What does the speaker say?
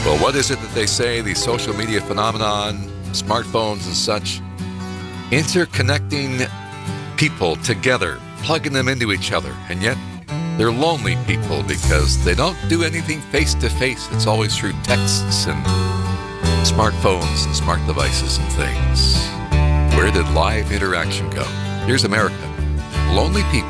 Well, what is it that they say, the social media phenomenon, smartphones and such, interconnecting people together, plugging them into each other, and yet they're lonely people because they don't do anything face-to-face. It's always through texts and smartphones and smart devices and things. Where did live interaction go? Here's America. Lonely people.